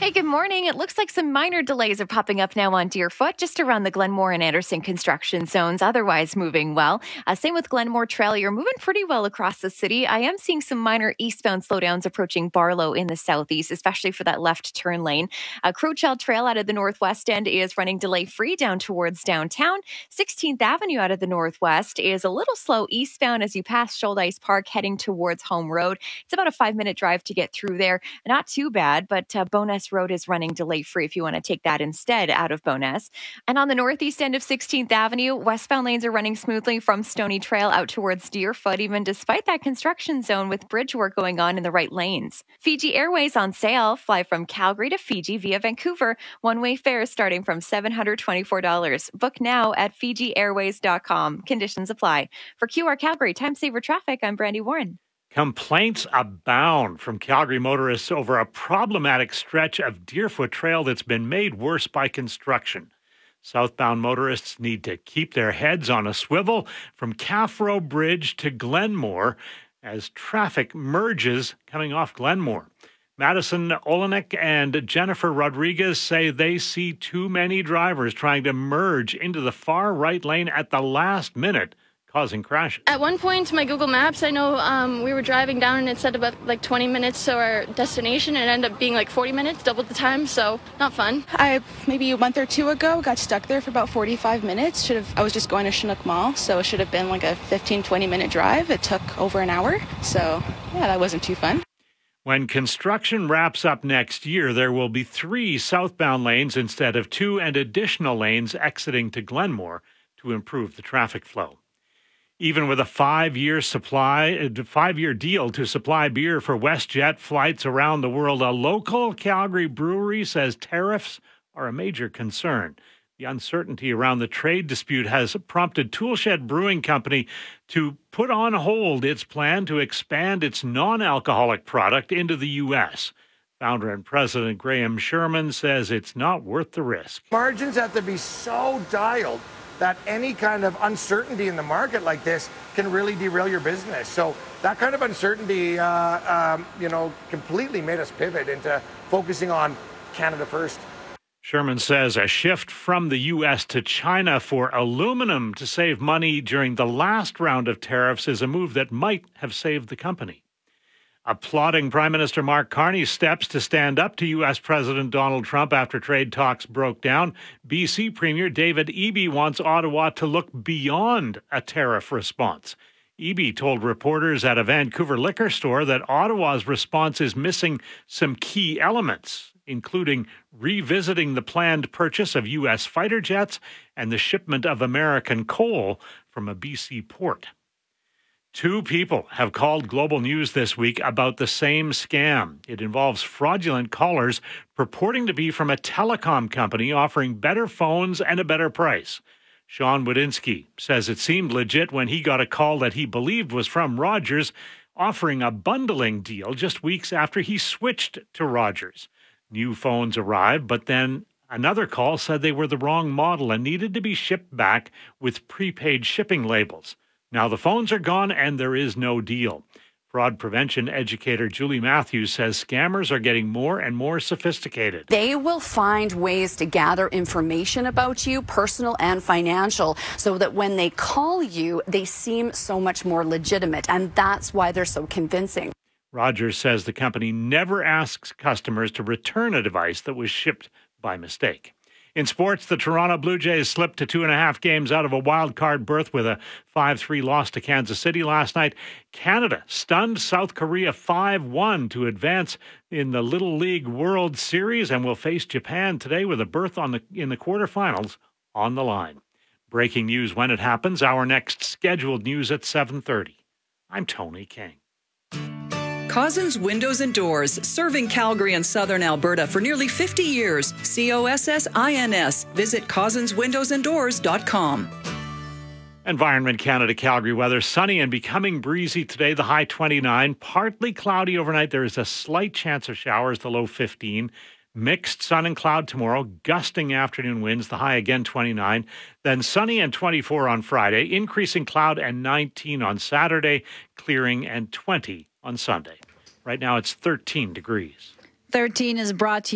Hey, good morning. It looks like some minor delays are popping up now on Deerfoot, just around the Glenmore and Anderson construction zones, otherwise moving well. Same with Glenmore Trail. You're moving pretty well across the city. I am seeing some minor eastbound slowdowns approaching Barlow in the southeast, especially for that left turn lane. Crowchild Trail out of the northwest end is running delay-free down towards downtown. 16th Avenue out of the northwest is a little slow eastbound as you pass Shoaldice Park heading towards Home Road. It's about a 5-minute drive to get through there. Not too bad, but Bowness Road is running delay-free if you want to take that instead out of Bowness. And on the northeast end of 16th Avenue, westbound lanes are running smoothly from Stony Trail out towards Deerfoot, even despite that construction zone with bridge work going on in the right lanes. Fiji Airways on sale. Fly from Calgary to Fiji via Vancouver. One-way fares starting from $724. Book now at FijiAirways.com. Conditions apply. For QR Calgary Time Saver Traffic, I'm Brandy Warren. Complaints abound from Calgary motorists over a problematic stretch of Deerfoot Trail that's been made worse by construction. Southbound motorists need to keep their heads on a swivel from Caffro Bridge to Glenmore as traffic merges coming off Glenmore. Madison Olenek and Jennifer Rodriguez say they see too many drivers trying to merge into the far right lane at the last minute, causing crashes. At one point, my Google Maps, I know we were driving down and it said about 20 minutes to our destination, and it ended up being 40 minutes, double the time, so not fun. I, maybe a month or two ago, got stuck there for about 45 minutes. I was just going to Chinook Mall, so it should have been a 15, 20-minute drive. It took over an hour, so yeah, that wasn't too fun. When construction wraps up next year, there will be 3 southbound lanes instead of 2 and additional lanes exiting to Glenmore to improve the traffic flow. Even with a 5-year deal to supply beer for WestJet flights around the world, a local Calgary brewery says tariffs are a major concern. The uncertainty around the trade dispute has prompted Toolshed Brewing Company to put on hold its plan to expand its non-alcoholic product into the U.S. Founder and President Graham Sherman says it's not worth the risk. Margins have to be so dialed that any kind of uncertainty in the market like this can really derail your business. So that kind of uncertainty, completely made us pivot into focusing on Canada first. Sherman says a shift from the U.S. to China for aluminum to save money during the last round of tariffs is a move that might have saved the company. Applauding Prime Minister Mark Carney's steps to stand up to U.S. President Donald Trump after trade talks broke down, BC Premier David Eby wants Ottawa to look beyond a tariff response. Eby told reporters at a Vancouver liquor store that Ottawa's response is missing some key elements, including revisiting the planned purchase of U.S. fighter jets and the shipment of American coal from a BC port. 2 people have called Global News this week about the same scam. It involves fraudulent callers purporting to be from a telecom company offering better phones and a better price. Sean Wadinsky says it seemed legit when he got a call that he believed was from Rogers, offering a bundling deal just weeks after he switched to Rogers. New phones arrived, but then another call said they were the wrong model and needed to be shipped back with prepaid shipping labels. Now the phones are gone and there is no deal. Fraud prevention educator Julie Matthews says scammers are getting more and more sophisticated. They will find ways to gather information about you, personal and financial, so that when they call you, they seem so much more legitimate. And that's why they're so convincing. Rogers says the company never asks customers to return a device that was shipped by mistake. In sports, the Toronto Blue Jays slipped to 2.5 games out of a wild card berth with a 5-3 loss to Kansas City last night. Canada stunned South Korea 5-1 to advance in the Little League World Series and will face Japan today with a berth in the quarterfinals on the line. Breaking news when it happens. Our next scheduled news at 7:30. I'm Tony King. Cozzens Windows and Doors, serving Calgary and southern Alberta for nearly 50 years. COSSINS. Visit CozzensWindowsandDoors.com. Environment Canada Calgary weather. Sunny and becoming breezy today, the high 29. Partly cloudy overnight. There is a slight chance of showers, the low 15. Mixed sun and cloud tomorrow. Gusting afternoon winds, the high again 29. Then sunny and 24 on Friday. Increasing cloud and 19 on Saturday. Clearing and 20 on Sunday. Right now it's 13 degrees. 13 is brought to you